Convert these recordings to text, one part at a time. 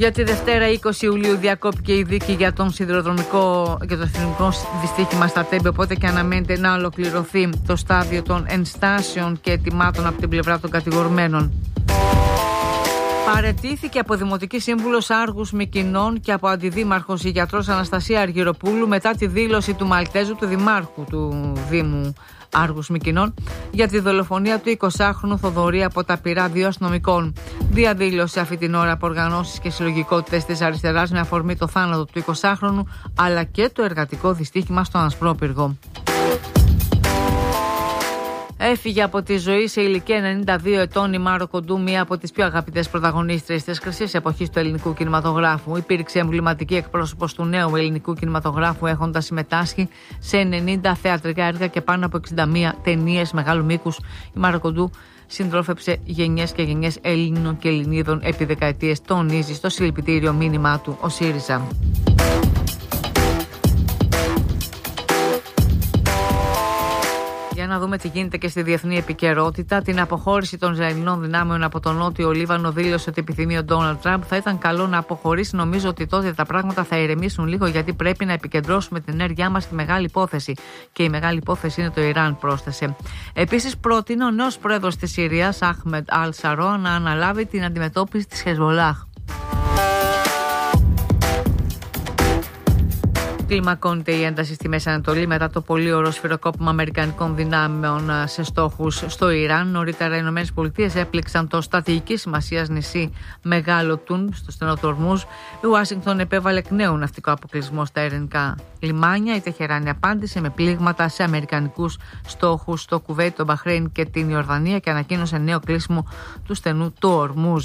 Για τη Δευτέρα 20 Ιουλίου διακόπηκε η δίκη για το αστυνομικό δυστύχημα στα Τέμπη, οπότε και αναμένεται να ολοκληρωθεί το στάδιο των ενστάσεων και ετοιμάτων από την πλευρά των κατηγορουμένων. Παραιτήθηκε από Δημοτική Σύμβουλος Άργους Μυκηνών και από Αντιδήμαρχος η γιατρός Αναστασία Αργυροπούλου μετά τη δήλωση του Μαλτέζου, του Δημάρχου του Δήμου Άργους Μυκηνών, για τη δολοφονία του 20χρονου Θοδωρή από τα πυρά 2 αστυνομικών. Διαδήλωσε αυτή την ώρα από οργανώσεις και συλλογικότητες της αριστεράς με αφορμή το θάνατο του 20χρονου αλλά και το εργατικό δυστύχημα στον Ασπρόπυργο. Έφυγε από τη ζωή σε ηλικία 92 ετών η Μάρο Κοντού, μία από τις πιο αγαπητές πρωταγωνίστριες της χρυσής εποχής του ελληνικού κινηματογράφου. Υπήρξε εμβληματική εκπρόσωπος του νέου ελληνικού κινηματογράφου, έχοντας συμμετάσχει σε 90 θεατρικά έργα και πάνω από 61 ταινίες μεγάλου μήκους. Η Μάρο Κοντού συντρόφεψε γενιές και γενιές Ελλήνων και Ελληνίδων επί δεκαετίες, τονίζει στο συλληπιτήριο μήνυμά του ο ΣΥΡΙΖΑ. Για να δούμε τι γίνεται και στη διεθνή επικαιρότητα. Την αποχώρηση των Ισραηλινών δυνάμεων από τον Νότιο Λίβανο δήλωσε ότι επιθυμεί ο Ντόναλντ Τραμπ. Θα ήταν καλό να αποχωρήσει. Νομίζω ότι τότε τα πράγματα θα ηρεμήσουν λίγο, γιατί πρέπει να επικεντρώσουμε την ενέργειά μας στη μεγάλη υπόθεση. Και η μεγάλη υπόθεση είναι το Ιράν, πρόσθεσε. Επίσης, πρότεινε ο νέος πρόεδρος της Συρίας, Αχμεντ Αλ-Σαρό, να αναλάβει την αντιμετώπιση της Χεσβολάχ. Κλιμακώνεται η ένταση στη Μέση Ανατολή μετά το πολύ ωραίο σφυροκόπημα αμερικανικών δυνάμεων σε στόχους στο Ιράν. Νωρίτερα οι ΗΠΑ έπληξαν το στρατηγικής σημασίας νησί Μεγάλο Τουν στο στενό του Ορμούζ. Η Ουάσιγκτον επέβαλε εκ νέου ναυτικό αποκλεισμό στα ελληνικά λιμάνια. Η Τεχεράνη απάντησε με πλήγματα σε αμερικανικούς στόχους στο Κουβέιτ, το Μπαχρέιν και την Ιορδανία και ανακοίνωσε νέο κλείσιμο του στενού του Ορμούζ.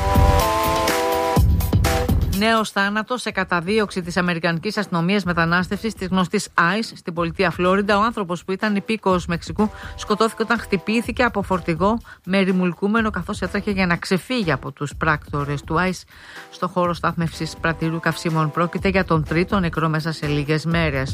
Νέος θάνατος σε καταδίωξη της Αμερικανικής Αστυνομίας Μετανάστευσης της γνωστής ICE στην πολιτεία Φλόριντα. Ο άνθρωπος, που ήταν υπήκοος Μεξικού, σκοτώθηκε όταν χτυπήθηκε από φορτηγό με ρημουλκούμενο καθώς έτρεχε για να ξεφύγει από τους πράκτορες του ICE στο χώρο στάθμευσης πρατηρού καυσίμων. Πρόκειται για τον τρίτο νεκρό μέσα σε λίγες μέρες.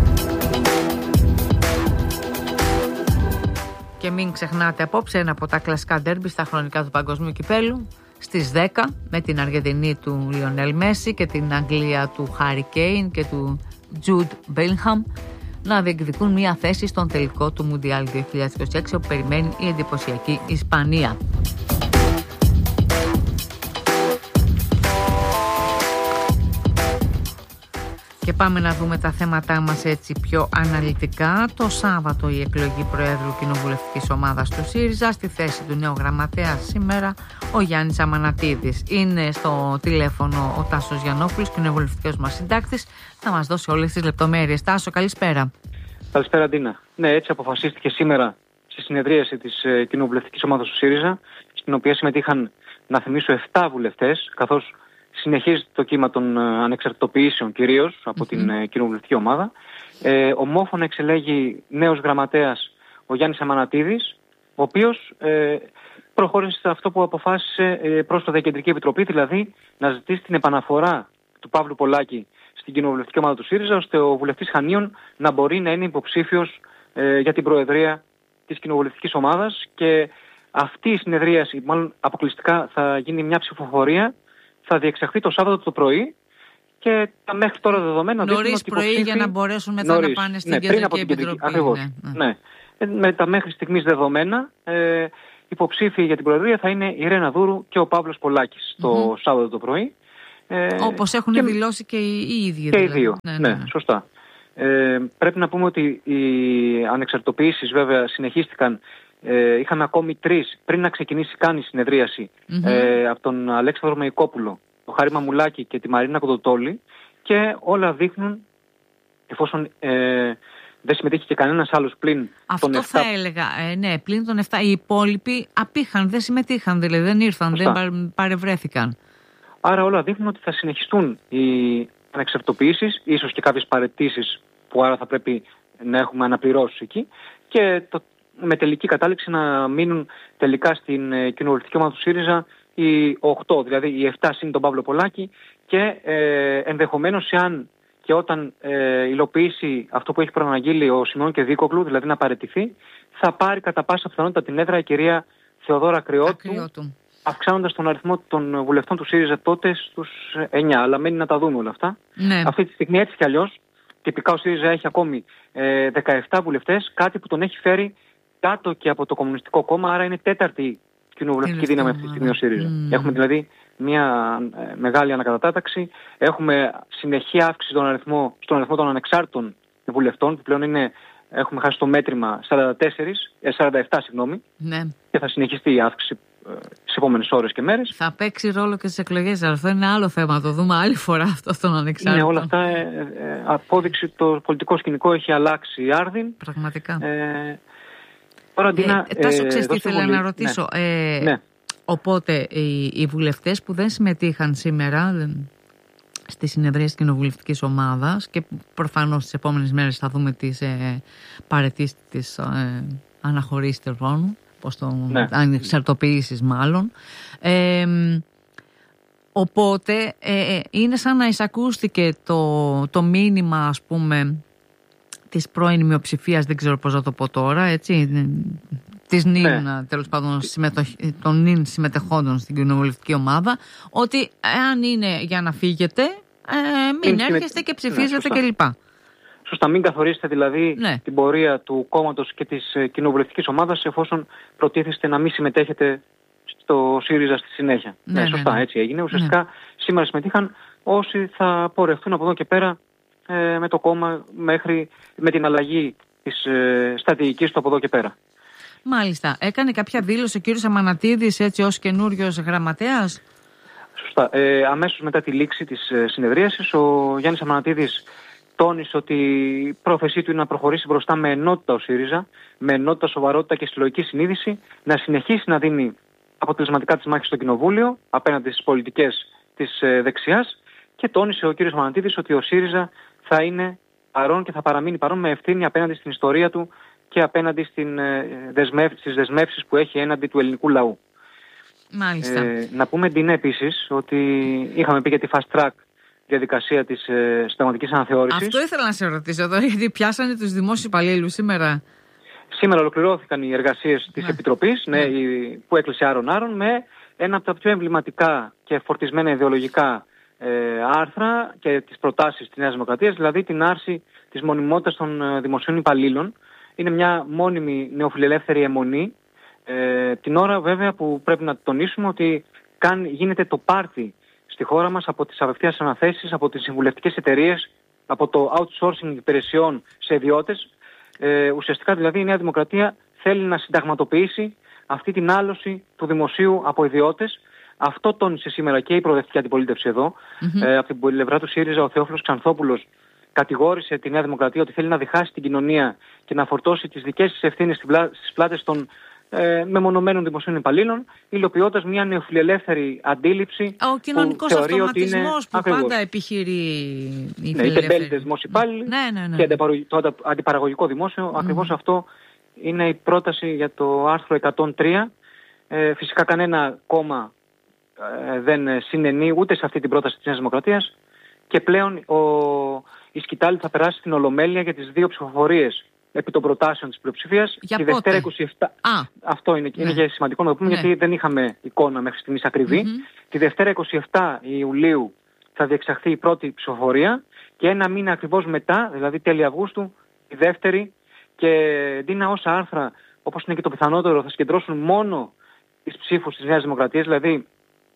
Και μην ξεχνάτε απόψε ένα από τα κλασικά ντέρμπι στα χρονικά του Παγκοσμίου Κυπέλλου. Στις 10 με την Αργεντινή του Λιονέλ Μέση και την Αγγλία του Χάρι Κέιν και του Τζουντ Μπέλιγχαμ να διεκδικούν μια θέση στον τελικό του Μουντιάλ 2026, όπου περιμένει η εντυπωσιακή Ισπανία. Και πάμε να δούμε τα θέματά μας έτσι πιο αναλυτικά. Το Σάββατο η εκλογή Προέδρου Κοινοβουλευτικής Ομάδας του ΣΥΡΙΖΑ, στη θέση του νέου γραμματέα σήμερα ο Γιάννης Αμανατίδης. Είναι στο τηλέφωνο ο Τάσος Γιαννόπουλος, κοινοβουλευτικός μας συντάκτης, θα μας δώσει όλες τις λεπτομέρειες. Τάσο, καλησπέρα. Καλησπέρα, Ντίνα. Ναι, έτσι αποφασίστηκε σήμερα στη συνεδρίαση της Κοινοβουλευτικής Ομάδας του ΣΥΡΙΖΑ, στην οποία συμμετείχαν, να θυμίσω, 7 βουλευτές, καθώς συνεχίζει το κύμα των ανεξαρτητοποιήσεων κυρίως από την κοινοβουλευτική ομάδα. Ομόφωνα εξελέγει νέος γραμματέας ο Γιάννης Αμανατίδης, ο οποίος προχώρησε σε αυτό που αποφάσισε πρόσφατα η Κεντρική Επιτροπή, δηλαδή να ζητήσει την επαναφορά του Παύλου Πολάκη στην κοινοβουλευτική ομάδα του ΣΥΡΙΖΑ, ώστε ο βουλευτής Χανίων να μπορεί να είναι υποψήφιος για την προεδρία της κοινοβουλευτικής ομάδας. Και αυτή η συνεδρίαση, μάλλον αποκλειστικά, θα γίνει μια ψηφοφορία. Θα διεξαχθεί το Σάββατο το πρωί και τα μέχρι τώρα δεδομένα νωρίς πρωί για να μπορέσουν μετά να πάνε στην Κεντρική Επιτροπή. Ακριβώς. Ναι. Με τα μέχρι στιγμής δεδομένα, υποψήφιοι για την Προεδρία θα είναι η Ρένα Δούρου και ο Παύλος Πολάκης το Σάββατο το πρωί. Όπως έχουν δηλώσει και οι ίδιοι. Και οι δύο. Ναι, σωστά. Πρέπει να πούμε ότι οι ανεξαρτητοποιήσεις βέβαια συνεχίστηκαν. Είχαμε ακόμη 3 πριν να ξεκινήσει καν η συνεδρίαση από τον Αλέξανδρο Μεϊκόπουλο, τον Χάρη Μαμουλάκη και τη Μαρίνα Κοντοτόλη, και όλα δείχνουν, εφόσον δεν συμμετείχε και κανένας άλλος πλην αυτό των 7. Αυτό θα έλεγα, ναι, πλην των 7. Οι υπόλοιποι απήχαν, δεν συμμετείχαν, δηλαδή δεν ήρθαν, δεν παρευρέθηκαν. Άρα όλα δείχνουν ότι θα συνεχιστούν οι ανεξαρτητοποιήσεις, ίσως και κάποιες παραιτήσεις που άρα θα πρέπει να έχουμε αναπληρώσει εκεί, και με τελική κατάληξη να μείνουν τελικά στην κοινοβουλευτική ομάδα του ΣΥΡΙΖΑ οι 8, δηλαδή οι 7 συν τον Παύλο Πολάκη, και ενδεχομένως, εάν και όταν υλοποιήσει αυτό που έχει προαναγγείλει ο Σιμεών και Δίκογλου, δηλαδή να παραιτηθεί, θα πάρει κατά πάσα πιθανότητα την έδρα η κυρία Θεοδόρα Ακριώτου, αυξάνοντας τον αριθμό των βουλευτών του ΣΥΡΙΖΑ τότε στους 9. Αλλά μένει να τα δούμε όλα αυτά. Ναι. Αυτή τη στιγμή έτσι κι αλλιώς, τυπικά ο ΣΥΡΙΖΑ έχει ακόμη 17 βουλευτές, κάτι που τον έχει φέρει κάτω και από το Κομμουνιστικό Κόμμα, άρα είναι τέταρτη κοινοβουλευτική δύναμη αυτή τη στιγμή ο ΣΥΡΙΖΑ. Έχουμε δηλαδή μια μεγάλη ανακατάταξη. Έχουμε συνεχή αύξηση στον αριθμό των ανεξάρτητων βουλευτών, που πλέον έχουμε χάσει το μέτρημα 47, ναι. Και θα συνεχιστεί η αύξηση στις επόμενες ώρες και μέρες. Θα παίξει ρόλο και στις εκλογές, αλλά αυτό είναι άλλο θέμα. Το δούμε άλλη φορά αυτό στον ανεξάρτητο. Ναι, όλα αυτά απόδειξη το πολιτικό σκηνικό έχει αλλάξει άρδιν. Πραγματικά. Τώρα, Ντίνα, Τάσο, ξέρεις τι ήθελα να ρωτήσω. Ναι. Οπότε οι βουλευτές που δεν συμμετείχαν σήμερα στη συνεδρία της κοινοβουλευτικής ομάδας, και προφανώς τις επόμενες μέρες θα δούμε τις παραιτήσεις της αναχωρήσης τερβόνου, ανεξαρτοποιήσεις μάλλον. Οπότε είναι σαν να εισακούστηκε το μήνυμα, ας πούμε, της πρώην μειοψηφίας, δεν ξέρω πώς να το πω τώρα, έτσι, της νυν, τέλος πάντων, των νυν συμμετεχόντων στην κοινοβουλευτική ομάδα, ότι αν είναι για να φύγετε, μην έρχεστε και ψηφίζετε κλπ. Σωστά, μην καθορίσετε δηλαδή την πορεία του κόμματος και της κοινοβουλευτικής ομάδας, εφόσον προτίθεστε να μην συμμετέχετε στο ΣΥΡΙΖΑ στη συνέχεια. Σωστά, έτσι έγινε. Ουσιαστικά σήμερα συμμετείχαν όσοι θα πορευτούν από εδώ και πέρα με το κόμμα με την αλλαγή της στρατηγικής του από εδώ και πέρα. Μάλιστα. Έκανε κάποια δήλωση ο κύριος Αμανατίδης έτσι ως καινούριος γραμματέας? Σωστά. Αμέσως μετά τη λήξη της συνεδρίασης, ο Γιάννης Αμανατίδης τόνισε ότι η πρόθεσή του είναι να προχωρήσει μπροστά με ενότητα ο ΣΥΡΙΖΑ, με ενότητα, σοβαρότητα και συλλογική συνείδηση, να συνεχίσει να δίνει αποτελεσματικά τις μάχες στο Κοινοβούλιο απέναντι στις πολιτικές της δεξιάς, και τόνισε ο κύριος Αμανατίδης ότι ο ΣΥΡΙΖΑ θα είναι παρόν και θα παραμείνει παρόν με ευθύνη απέναντι στην ιστορία του και απέναντι στις δεσμεύσεις που έχει έναντι του ελληνικού λαού. Μάλιστα. Να πούμε, Ντίνα, επίσης ότι είχαμε πει για τη fast track διαδικασία της συνταγματικής αναθεώρησης. Αυτό ήθελα να σε ρωτήσω εδώ, γιατί πιάσανε τους δημόσιους υπαλλήλους σήμερα. Σήμερα ολοκληρώθηκαν οι εργασίες της Επιτροπής, που έκλεισε άρον-άρον, με ένα από τα πιο εμβληματικά και φορτισμένα ιδεολογικά άρθρα και τις προτάσεις της Νέας Δημοκρατίας, δηλαδή την άρση της μονιμότητας των δημοσίων υπαλλήλων. Είναι μια μόνιμη νεοφιλελεύθερη αιμονή, την ώρα βέβαια που πρέπει να τονίσουμε ότι γίνεται το πάρτι στη χώρα μας από τις απευθείας αναθέσεις, από τις συμβουλευτικές εταιρείες, από το outsourcing υπηρεσιών σε ιδιώτες. Ουσιαστικά δηλαδή η Νέα Δημοκρατία θέλει να συνταγματοποιήσει αυτή την άλωση του δημοσίου από ιδιώτες. Αυτό τόνισε σήμερα και η προοδευτική αντιπολίτευση εδώ. Από την πλευρά του ΣΥΡΙΖΑ, ο Θεόφιλος Ξανθόπουλος κατηγόρησε τη Νέα Δημοκρατία ότι θέλει να διχάσει την κοινωνία και να φορτώσει τις δικές της ευθύνες στις πλάτες των μεμονωμένων δημοσίων υπαλλήλων, υλοποιώντας μια νεοφιλελεύθερη αντίληψη. Ο κοινωνικός αυτοματισμός που πάντα επιχειρεί η φιλελεύθερη. Οι τεμπέλητες δημόσιοι υπάλληλοι και το αντιπαραγωγικό δημόσιο. Ακριβώς αυτό είναι η πρόταση για το άρθρο 103. Φυσικά κανένα κόμμα δεν συνενεί ούτε σε αυτή την πρόταση της Νέας Δημοκρατίας, και πλέον η σκητάλη θα περάσει στην Ολομέλεια για τις 2 ψηφοφορίες επί των προτάσεων της πλειοψηφίας. Για τη πότε? Δευτέρα 27. Αυτό είναι σημαντικό να το πούμε, γιατί δεν είχαμε εικόνα μέχρι στιγμής ακριβή. Τη Δευτέρα 27 Ιουλίου θα διεξαχθεί η πρώτη ψηφοφορία και ένα μήνα ακριβώς μετά, δηλαδή τέλη Αυγούστου, η δεύτερη. Και Ντίνα, όσα άρθρα, όπως είναι και το πιθανότερο, θα συγκεντρώσουν μόνο τις ψήφους της Νέας Δημοκρατίας, δηλαδή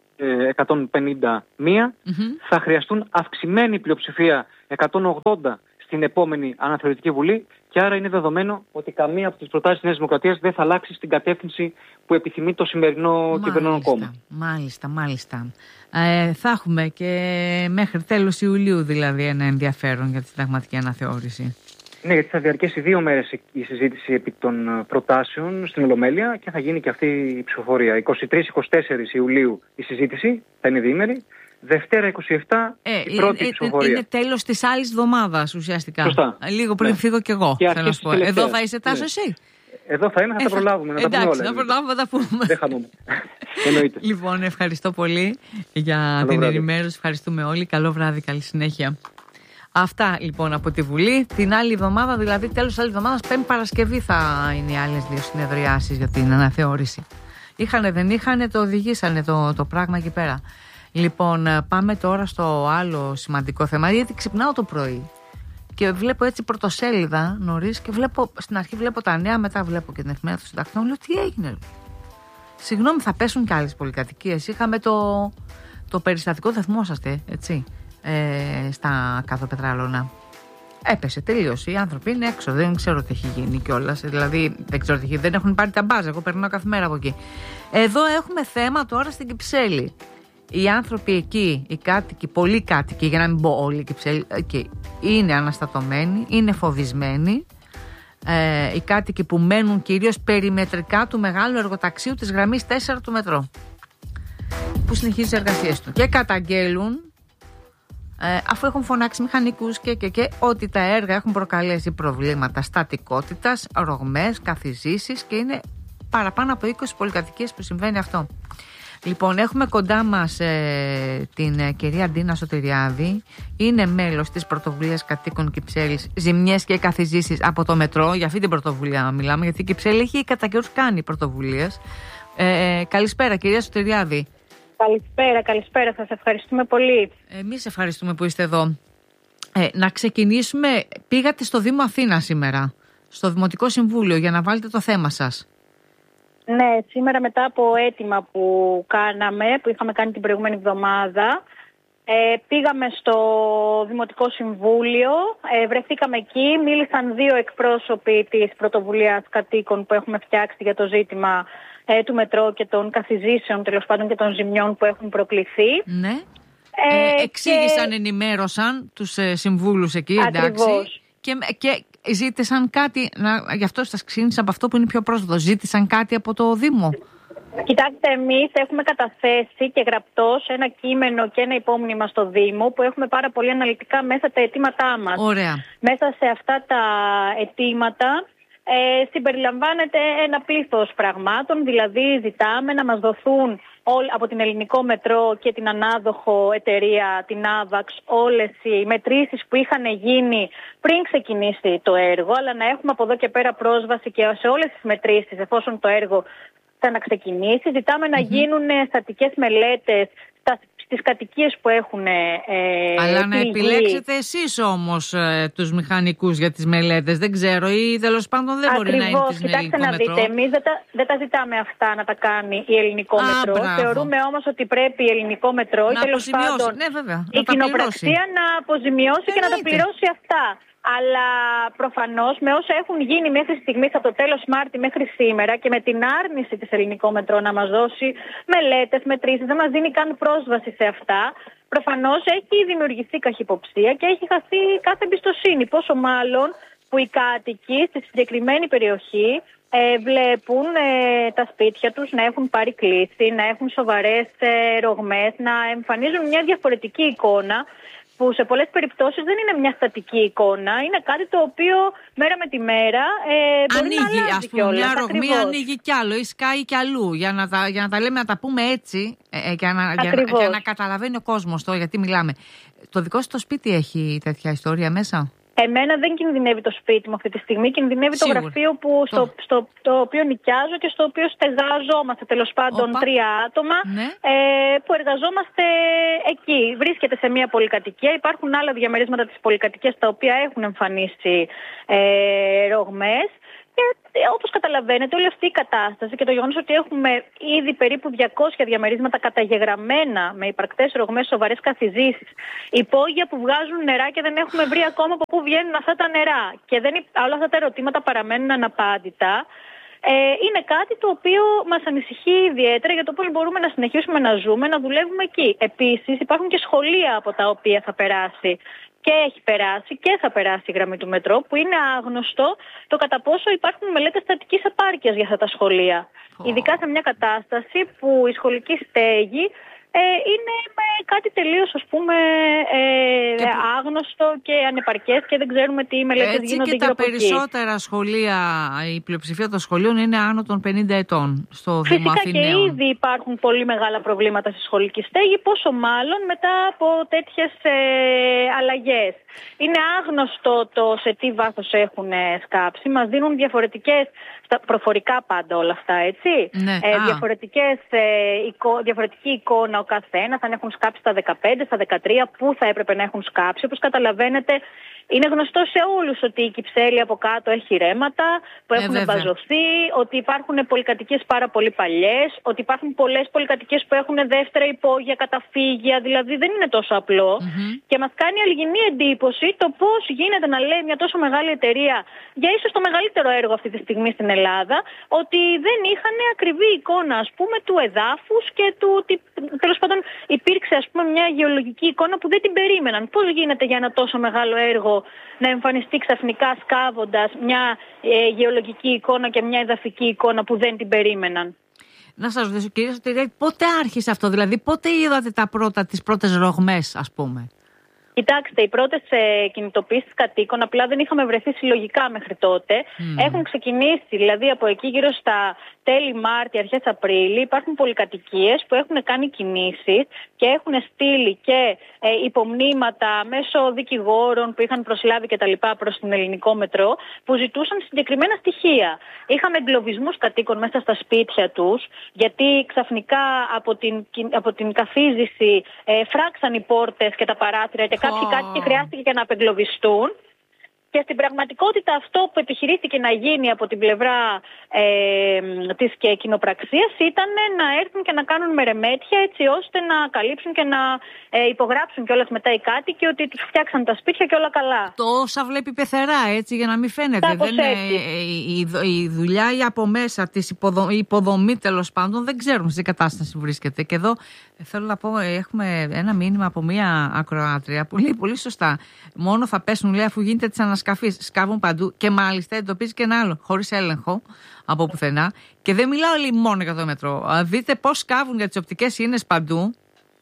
151, θα χρειαστούν αυξημένη πλειοψηφία 180 στην επόμενη αναθεωρητική βουλή, και άρα είναι δεδομένο ότι καμία από τις προτάσεις της Νέας Δημοκρατίας δεν θα αλλάξει στην κατεύθυνση που επιθυμεί το σημερινό κυβερνών κόμμα. Μάλιστα. Θα έχουμε και μέχρι τέλος Ιουλίου δηλαδή ένα ενδιαφέρον για τη συνταγματική αναθεώρηση. Ναι, γιατί θα διαρκέσει 2 μέρες η συζήτηση επί των προτάσεων στην Ολομέλεια και θα γίνει και αυτή η ψηφοφορία. 23-24 Ιουλίου η συζήτηση, θα είναι διήμερη. Δευτέρα 27 η πρώτη ψηφοφορία. Είναι τέλος της άλλης εβδομάδας ουσιαστικά. Σωστά. Λίγο πριν φύγω κι εγώ. Θέλω να σου πω. Εδώ θα είσαι, Τάσο, εσύ? Εδώ θα είμαι, θα τα προλάβουμε. Εντάξει, να προλάβουμε, θα τα πούμε. Δεν χανούμε. Εννοείται. Λοιπόν, ευχαριστώ πολύ για την ενημέρωση. Ευχαριστούμε όλοι. Καλό βράδυ, καλή συνέχεια. Αυτά λοιπόν από τη Βουλή. Την άλλη εβδομάδα, δηλαδή τέλος της άλλης εβδομάδας, Πέμπτη Παρασκευή, θα είναι οι άλλες 2 συνεδριάσεις για την αναθεώρηση. Είχανε, δεν είχανε, το οδηγήσανε το πράγμα εκεί πέρα. Λοιπόν, πάμε τώρα στο άλλο σημαντικό θέμα, γιατί ξυπνάω το πρωί και βλέπω έτσι πρωτοσέλιδα νωρίς και στην αρχή βλέπω τα νέα, μετά βλέπω και την εφημερίδα των συντακτών. Λέω, τι έγινε? Συγγνώμη, θα πέσουν κι άλλες πολυκατοικίες. Είχαμε το περιστατικό, θα θυμόσαστε, έτσι, στα κάτω Πετράλωνα. Έπεσε, τελείωσε. Οι άνθρωποι είναι έξω. Δεν ξέρω τι έχει γίνει κιόλας. Δηλαδή, δεν ξέρω τι έχει γίνει. Δεν έχουν πάρει τα μπάζα. Εγώ περνάω κάθε μέρα από εκεί. Εδώ έχουμε θέμα τώρα στην Κυψέλη. Οι άνθρωποι εκεί, οι κάτοικοι, πολλοί κάτοικοι, για να μην πω όλοι οι Κυψέλη, εκεί, είναι αναστατωμένοι, είναι φοβισμένοι. Οι κάτοικοι που μένουν κυρίως περιμετρικά του μεγάλου εργοταξίου της γραμμής 4 του μετρό, που συνεχίζει τις εργασίες του, και καταγγέλουν, αφού έχουν φωνάξει μηχανικούς και ότι τα έργα έχουν προκαλέσει προβλήματα στατικότητας, ρογμές, καθιζήσεις, και είναι παραπάνω από 20 πολυκατοικίες που συμβαίνει αυτό. Λοιπόν, έχουμε κοντά μας την κυρία Ντίνα Σωτηριάδη. Είναι μέλος της πρωτοβουλίας κατοίκων Κυψέλης, ζημιές και καθιζήσεις από το μετρό. Για αυτή την πρωτοβουλία μιλάμε, γιατί η Κυψέλη έχει κατά καιρούς κάνει πρωτοβουλίες. Καλησπέρα, κυρία Σωτηριάδη. Καλησπέρα. Σας ευχαριστούμε πολύ. Εμείς ευχαριστούμε που είστε εδώ. Να ξεκινήσουμε. Πήγατε στο Δήμο Αθήνα σήμερα, στο Δημοτικό Συμβούλιο, για να βάλετε το θέμα σας. Ναι, σήμερα μετά από αίτημα που είχαμε κάνει την προηγούμενη εβδομάδα, πήγαμε στο Δημοτικό Συμβούλιο, βρεθήκαμε εκεί, μίλησαν 2 εκπρόσωποι της πρωτοβουλίας κατοίκων που έχουμε φτιάξει για το ζήτημα του μετρό και των καθιζήσεων, τέλος πάντων, και των ζημιών που έχουν προκληθεί. Ναι. Εξήγησαν, ενημέρωσαν τους συμβούλους εκεί, εντάξει. Και ζήτησαν κάτι, γι' αυτό σας ξύνησα από αυτό που είναι πιο πρόσφατο. Ζήτησαν κάτι από το Δήμο. Κοιτάξτε, εμείς έχουμε καταθέσει και γραπτός ένα κείμενο και ένα υπόμνημα στο Δήμο που έχουμε πάρα πολύ αναλυτικά μέσα τα αιτήματά μας. Ωραία. Μέσα σε αυτά τα αιτήματα συμπεριλαμβάνεται ένα πλήθος πραγμάτων, δηλαδή ζητάμε να μας δοθούν από την Ελληνικό Μετρό και την ανάδοχο εταιρεία, την AVAX, όλες οι μετρήσεις που είχαν γίνει πριν ξεκινήσει το έργο, αλλά να έχουμε από εδώ και πέρα πρόσβαση και σε όλες τις μετρήσεις εφόσον το έργο θα να ξεκινήσει. Ζητάμε να γίνουν στατικές μελέτες στις κατοικίες που έχουν αλλά να επιλέξετε εσείς όμως τους μηχανικούς για τις μελέτες, δεν ξέρω, ή τέλος πάντων δεν μπορεί να είναι της Ελληνικό Μετρό. Κοιτάξτε να δείτε, εμείς δεν τα ζητάμε αυτά να τα κάνει η Ελληνικό Μετρό. Μπράβο. Θεωρούμε όμως ότι πρέπει η Ελληνικό Μετρό ή τέλος πάντων η κοινοπραξία να αποζημιώσει και να τα πληρώσει αυτά. Αλλά προφανώς με όσα έχουν γίνει μέχρι στιγμής από το τέλος Μάρτη μέχρι σήμερα και με την άρνηση της Ελληνικό Μετρό να μας δώσει μελέτες, μετρήσεις, δεν μας δίνει καν πρόσβαση σε αυτά, προφανώς έχει δημιουργηθεί καχυποψία και έχει χαθεί κάθε εμπιστοσύνη. Πόσο μάλλον που οι κάτοικοι στη συγκεκριμένη περιοχή βλέπουν τα σπίτια τους να έχουν πάρει κλίση, να έχουν σοβαρές ρογμές, να εμφανίζουν μια διαφορετική εικόνα, που σε πολλές περιπτώσεις δεν είναι μια στατική εικόνα, είναι κάτι το οποίο μέρα με τη μέρα μπορεί να αλλάζει κιόλας. Μια ρογμή ανοίγει κι άλλο ή σκάει κι αλλού, για να τα λέμε, να τα πούμε έτσι, για να καταλαβαίνει ο κόσμος το γιατί μιλάμε. Το δικό σου το σπίτι έχει τέτοια ιστορία μέσα? Εμένα δεν κινδυνεύει το σπίτι μου αυτή τη στιγμή, κινδυνεύει το γραφείο στο οποίο νοικιάζω και στο οποίο στεγάζομαστε, τέλος πάντων 3 άτομα, ναι. Που εργαζόμαστε εκεί. Βρίσκεται σε μια πολυκατοικία, υπάρχουν άλλα διαμερίσματα της πολυκατοικίας τα οποία έχουν εμφανίσει ρογμές. Και όπως καταλαβαίνετε, όλη αυτή η κατάσταση και το γεγονός ότι έχουμε ήδη περίπου 200 διαμερίσματα καταγεγραμμένα με υπαρκτές ρογμές, σοβαρές καθιζήσεις, υπόγεια που βγάζουν νερά και δεν έχουμε βρει ακόμα από πού βγαίνουν αυτά τα νερά, και όλα αυτά τα ερωτήματα παραμένουν αναπάντητα, είναι κάτι το οποίο μας ανησυχεί ιδιαίτερα για το πώς μπορούμε να συνεχίσουμε να ζούμε, να δουλεύουμε εκεί. Επίσης, υπάρχουν και σχολεία από τα οποία θα περάσει και έχει περάσει και θα περάσει η γραμμή του μετρό, που είναι άγνωστο το κατά πόσο υπάρχουν μελέτες στατικής επάρκειας για αυτά τα σχολεία. Ειδικά σε μια κατάσταση που η σχολική στέγη είναι κάτι τελείως άγνωστο και ανεπαρκές και δεν ξέρουμε τι μελέτες γίνονται γύρω από εκεί. Και τα περισσότερα σχολεία, η πλειοψηφία των σχολείων είναι άνω των 50 ετών στο Δήμο Αθηναίων. Φυσικά και ήδη υπάρχουν πολύ μεγάλα προβλήματα στη σχολική στέγη, πόσο μάλλον μετά από τέτοιες αλλαγές. Είναι άγνωστο το σε τι βάθος έχουν σκάψει. Μας δίνουν διαφορετικές, προφορικά πάντα όλα αυτά, έτσι. Ναι. Διαφορετική εικόνα ο καθένας, αν έχουν σκάψει στα 15, στα 13, πού θα έπρεπε να έχουν σκάψει. Όπως καταλαβαίνετε, είναι γνωστό σε όλους ότι η Κυψέλη από κάτω έχει ρέματα που έχουν μπαζωθεί, ότι υπάρχουν πολυκατοικίες πάρα πολύ παλιές, ότι υπάρχουν πολλές πολυκατοικίες που έχουν δεύτερα υπόγεια, καταφύγια, δηλαδή δεν είναι τόσο απλό. Και μας κάνει αλγινή εντύπωση το πώς γίνεται να λέει μια τόσο μεγάλη εταιρεία για ίσως το μεγαλύτερο έργο αυτή τη στιγμή στην Ελλάδα, ότι δεν είχαν ακριβή εικόνα, ας πούμε, του εδάφους και του ότι τέλος πάντων υπήρξε, ας πούμε, μια γεωλογική εικόνα που δεν την περίμεναν. Πώς γίνεται για ένα τόσο μεγάλο έργο να εμφανιστεί ξαφνικά σκάβοντας μια γεωλογική εικόνα και μια εδαφική εικόνα που δεν την περίμεναν? Να σας ρωτήσω, κυρία Σωτηρία, πότε άρχισε αυτό, δηλαδή πότε είδατε τις πρώτες ρογμές, ας πούμε? Κοιτάξτε, οι πρώτες κινητοποίησεις κατοίκων, απλά δεν είχαμε βρεθεί συλλογικά μέχρι τότε. Έχουν ξεκινήσει, δηλαδή από εκεί γύρω στα τέλη Μάρτη, αρχές Απρίλη, υπάρχουν πολυκατοικίες που έχουν κάνει κινήσεις και έχουν στείλει και υπομνήματα μέσω δικηγόρων που είχαν προσλάβει κτλ. Προς την Ελληνικό Μετρό, που ζητούσαν συγκεκριμένα στοιχεία. Είχαμε εγκλωβισμούς κατοίκων μέσα στα σπίτια τους, γιατί ξαφνικά από την καθίζηση φράξαν οι πόρτες και τα παράθυρα και κάποιοι κάτοικοι χρειάστηκε και να απεγκλωβιστούν. Και στην πραγματικότητα αυτό που επιχειρήθηκε να γίνει από την πλευρά της και κοινοπραξίας ήταν να έρθουν και να κάνουν μερεμέτια έτσι ώστε να καλύψουν και να υπογράψουν κιόλας μετά οι κάτοικοι ότι τους φτιάξαν τα σπίτια και όλα καλά. Τόσα βλέπει πεθερά, έτσι, για να μην φαίνεται. Η δουλειά ή από μέσα της υποδομή, τέλος πάντων, δεν ξέρουμε σε τι κατάσταση βρίσκεται. Και εδώ θέλω να πω, έχουμε ένα μήνυμα από μία ακροάτρια που λέει πολύ σωστά. Μόνο θα πέσουν, λέει, αφού γίνεται της ανασκαφής. Σκάβουν παντού και μάλιστα εντοπίζει και ένα άλλο, χωρίς έλεγχο από πουθενά. Και δεν μιλάω, λέει, μόνο για το μετρό. Δείτε πώς σκάβουν για τις οπτικές ίνες παντού.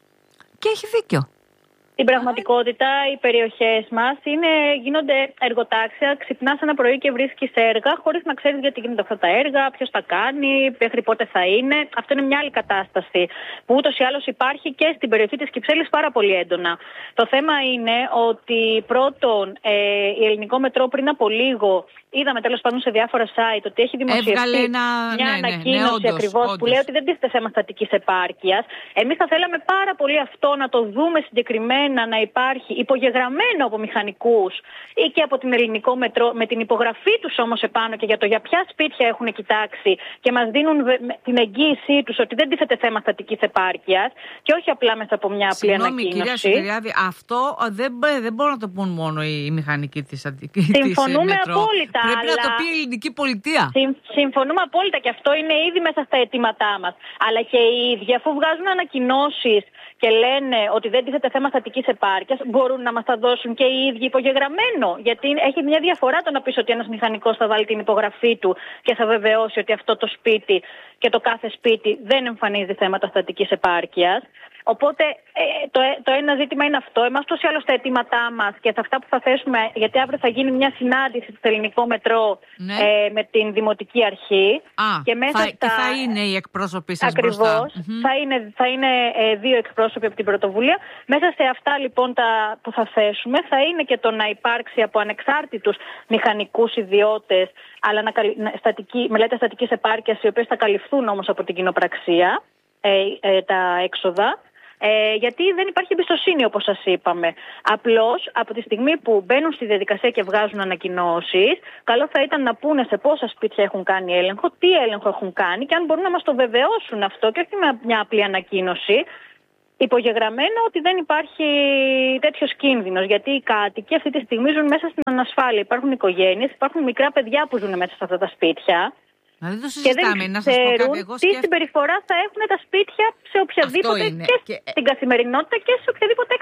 Και έχει δίκιο. Στην πραγματικότητα, οι περιοχές μας γίνονται εργοτάξια. Ξυπνάς ένα πρωί και βρίσκεις έργα, χωρίς να ξέρεις γιατί γίνονται αυτά τα έργα, ποιος τα κάνει, μέχρι πότε θα είναι. Αυτό είναι μια άλλη κατάσταση που ούτως ή άλλως υπάρχει και στην περιοχή της Κυψέλης πάρα πολύ έντονα. Το θέμα είναι ότι πρώτον, η Ελληνικό Μετρό πριν από λίγο, είδαμε τέλος πάντων σε διάφορα site ότι έχει δημοσιευτεί μια ανακοίνωση ακριβώς που λέει ότι δεν τίθεται θέμα στατικής επάρκειας. Εμείς θα θέλαμε πάρα πολύ αυτό να το δούμε συγκεκριμένα, να υπάρχει υπογεγραμμένο από μηχανικούς ή και από την Ελληνικό Μετρό, με την υπογραφή τους όμως επάνω και για το για ποια σπίτια έχουν κοιτάξει και μας δίνουν την εγγύησή τους ότι δεν τίθεται θέμα στατικής επάρκειας και όχι απλά μέσα από μια απλή ανακοίνωση. Κυρία Σωτηριάδη, αυτό δεν μπορούν να το πούν μόνο οι μηχανικοί της Αττικής. Συμφωνούμε απόλυτα. Πρέπει να το πει η ελληνική πολιτεία. Συμφωνούμε απόλυτα και αυτό είναι ήδη μέσα στα αιτήματά μας. Αλλά και οι ίδιοι, αφού βγάζουν ανακοινώσεις και λένε ότι δεν τίθεται θέμα στατικής επάρκειας, μπορούν να μας τα δώσουν και οι ίδιοι υπογεγραμμένο. Γιατί έχει μια διαφορά το να πεις ότι ένας μηχανικός θα βάλει την υπογραφή του και θα βεβαιώσει ότι αυτό το σπίτι και το κάθε σπίτι δεν εμφανίζει θέματα στατικής επάρκειας. Οπότε το ένα ζήτημα είναι αυτό. Εμάς τόσο άλλο στα αιτήματά μας και σε αυτά που θα θέσουμε, γιατί αύριο θα γίνει μια συνάντηση στο Ελληνικό Μετρό με την Δημοτική Αρχή. Και θα είναι οι εκπρόσωποι σας μπροστά. Ακριβώς. Θα είναι δύο εκπρόσωποι από την πρωτοβουλία. Μέσα σε αυτά λοιπόν που θα θέσουμε θα είναι και το να υπάρξει από ανεξάρτητους μηχανικούς ιδιώτες, αλλά μελέτες στατικής επάρκειας, οι οποίες θα καλυφθούν όμως από την κοινοπραξία τα έξοδα. Γιατί δεν υπάρχει εμπιστοσύνη, όπως σας είπαμε. Απλώς από τη στιγμή που μπαίνουν στη διαδικασία και βγάζουν ανακοινώσεις, καλό θα ήταν να πούνε σε πόσα σπίτια έχουν κάνει έλεγχο, τι έλεγχο έχουν κάνει και αν μπορούν να μας το βεβαιώσουν αυτό και όχι με μια απλή ανακοίνωση, υπογεγραμμένο ότι δεν υπάρχει τέτοιος κίνδυνος. Γιατί οι κάτοικοι αυτή τη στιγμή ζουν μέσα στην ανασφάλεια. Υπάρχουν οικογένειες, υπάρχουν μικρά παιδιά που ζουν μέσα σε αυτά τα σπίτια. Να δεν το συζητάμε, να σας πω κάτι. Τι συμπεριφορά θα έχουν τα σπίτια σε οποιαδήποτε και στην καθημερινότητα και σε οποιαδήποτε έκτακτη κατάσταση.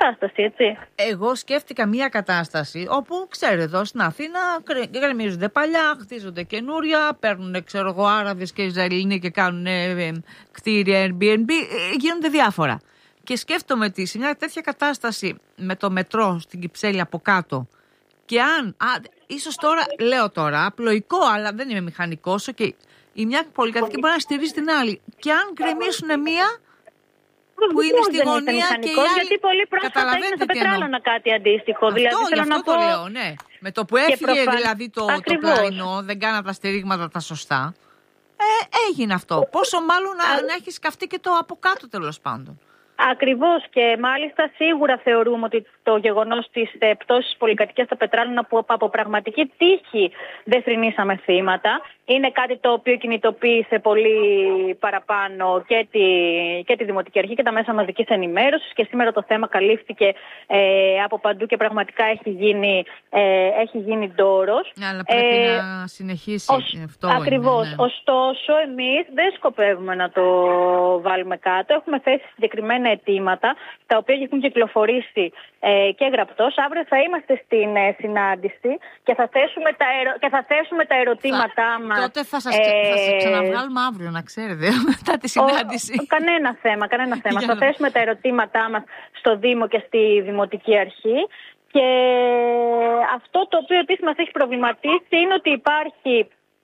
κατάσταση, έτσι. Εγώ σκέφτηκα μια κατάσταση όπου, ξέρετε, εδώ στην Αθήνα γκρεμίζονται παλιά, χτίζονται καινούρια, παίρνουν, ξέρω εγώ, Άραβες και Ισραηλινοί και κάνουν κτίρια Airbnb, γίνονται διάφορα. Και σκέφτομαι ότι σε μια τέτοια κατάσταση με το μετρό στην Κυψέλη από κάτω, και αν, ίσως τώρα, λέω τώρα, απλοϊκό, αλλά δεν είμαι μηχανικός, okay, η μια πολυκατοικία μπορεί να στηρίζει την άλλη. Και αν γκρεμίσουν μία που είναι στη γωνία και η άλλη. Γιατί πολύ πρόσφατα έγινε στο Πετράλωνα κάτι αντίστοιχο. Αυτό, δηλαδή, θέλω να πω... το λέω, ναι. Με το που έφυγε δηλαδή το πλαϊνό, δεν κάναν τα στηρίγματα τα σωστά. Έγινε αυτό. Πόσο μάλλον να έχει σκαφτεί και το από κάτω, τέλος πάντων. Ακριβώς, και μάλιστα σίγουρα θεωρούμε ότι το γεγονός της πτώσης πολυκατοικίας στα Πετράλωνα, που από πραγματική τύχη δεν θρηνήσαμε θύματα, είναι κάτι το οποίο κινητοποίησε πολύ παραπάνω και τη Δημοτική Αρχή και τα μέσα μαζικής ενημέρωσης, και σήμερα το θέμα καλύφθηκε από παντού και πραγματικά έχει γίνει ντόρος. Αλλά πρέπει να συνεχίσει αυτό. Ακριβώς. Είναι, ναι. Ωστόσο, εμείς δεν σκοπεύουμε να το βάλουμε κάτω. Έχουμε θέσει συγκεκριμένα αιτήματα, τα οποία έχουν κυκλοφορήσει και γραπτός. Αύριο θα είμαστε στην συνάντηση και θα θέσουμε τα ερωτήματά μας. Τότε θα σας ξαναβγάλουμε αύριο, να ξέρετε, μετά τη συνάντηση. Κανένα θέμα. Θα θέσουμε τα ερωτήματά μας στο Δήμο και στη Δημοτική Αρχή. Και αυτό το οποίο επίσης μας έχει προβληματίσει είναι ότι υπάρχει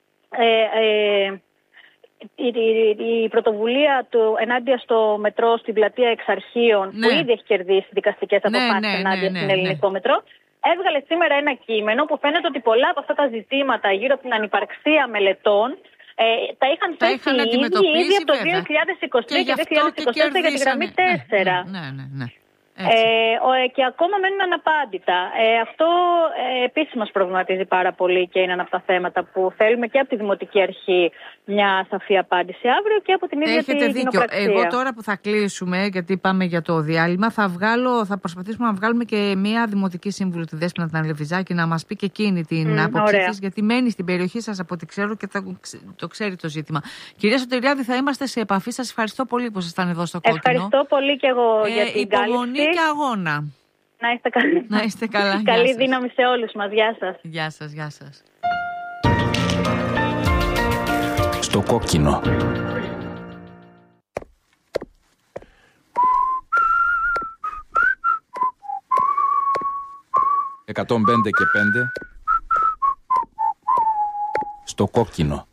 η πρωτοβουλία του ενάντια στο μετρό στην πλατεία Εξαρχείων, που ήδη έχει κερδίσει δικαστικές αποφάσεις ενάντια στην ελληνικό μετρό. Έβγαλε σήμερα ένα κείμενο που φαίνεται ότι πολλά από αυτά τα ζητήματα γύρω από την ανυπαρξία μελετών τα είχαν θέσει ήδη από το 2023 και 2024 για τη γραμμή 4. Ναι. Και ακόμα μένουν αναπάντητα. Αυτό επίσης μας προβληματίζει πάρα πολύ και είναι ένα από τα θέματα που θέλουμε και από τη Δημοτική Αρχή μια σαφή απάντηση αύριο και από την ίδια την κοινοπραξία. Έχετε δίκιο. Εγώ τώρα που θα κλείσουμε, γιατί πάμε για το διάλειμμα, θα προσπαθήσουμε να βγάλουμε και μια Δημοτική Σύμβουλο, τη Δέσποινα την Αλεβιζάκη, να μας πει και εκείνη την άποψή της, γιατί μένει στην περιοχή σας από ό,τι ξέρω και το ξέρει το ζήτημα. Κυρία Σωτηριάδη, θα είμαστε σε επαφή. Σας ευχαριστώ πολύ που ήσασταν εδώ στο Κόκκινο. Ευχαριστώ πολύ και εγώ για την κάλυψη. Και αγώνα. Να είστε καλά. Να είστε καλά. Καλή δύναμη σε όλους μας. Γεια σας. Γεια σας. Στο Κόκκινο. «105 και 5» στο Κόκκινο.